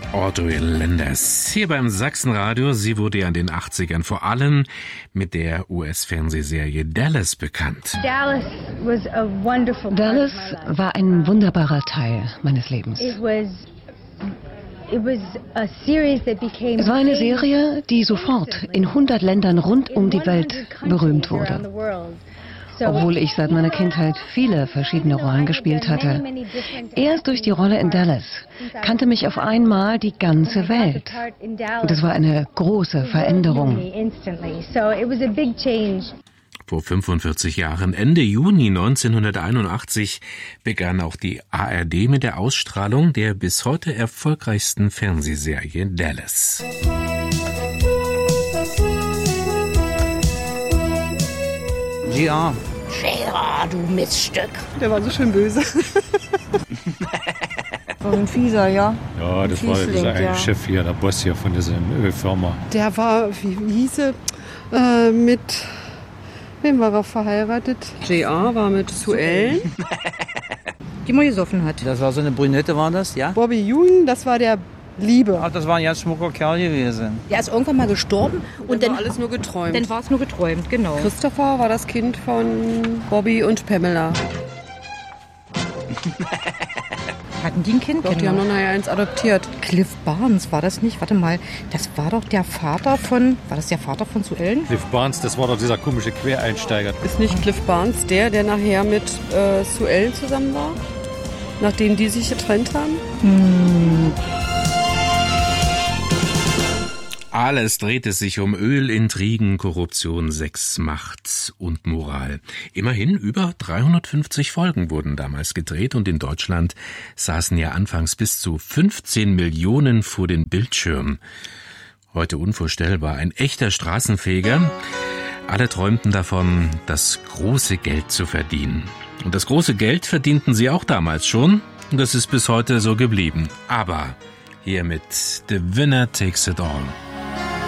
Audrey Landers. Hier beim Sachsenradio. Sie wurde ja in den 80ern vor allem mit der US-Fernsehserie Dallas bekannt. Dallas war ein wunderbarer Teil meines Lebens. Es war eine Serie, die sofort in 100 Ländern rund um die Welt berühmt wurde. Obwohl ich seit meiner Kindheit viele verschiedene Rollen gespielt hatte. Erst durch die Rolle in Dallas kannte mich auf einmal die ganze Welt. Und es war eine große Veränderung. Vor 45 Jahren, Ende Juni 1981, begann auch die ARD mit der Ausstrahlung der bis heute erfolgreichsten Fernsehserie Dallas. Ja. J.R., du Miststück. Der war so schön böse. War ein Fieser, ja. Ja, das war dieser Chef hier, der Boss hier von dieser Ölfirma. Der war, wie hieß er, mit, wem war er verheiratet? J.R. war mit Sue Die mal gesoffen hat. Das war so eine Brünette, war das, ja? Bobby Ewing, das war der Liebe. Ach, das war ein ganz schmucker Kerl gewesen. Der ist irgendwann mal gestorben und dann alles nur geträumt. Dann war es nur geträumt, genau. Christopher war das Kind von Bobby und Pamela. Hatten die ein Kind? Doch, die haben noch nachher eins adoptiert. Cliff Barnes, war das nicht? Warte mal, das war doch der Vater von, war das der Vater von Sue Ellen? Cliff Barnes, das war doch dieser komische Quereinsteiger. Ist nicht Cliff Barnes der nachher mit Sue Ellen zusammen war? Nachdem die sich getrennt haben? Alles drehte sich um Öl, Intrigen, Korruption, Sex, Macht und Moral. Immerhin über 350 Folgen wurden damals gedreht und in Deutschland saßen ja anfangs bis zu 15 Millionen vor den Bildschirmen. Heute unvorstellbar, ein echter Straßenfeger. Alle träumten davon, das große Geld zu verdienen. Und das große Geld verdienten sie auch damals schon und das ist bis heute so geblieben. Aber hier mit The Winner Takes It All.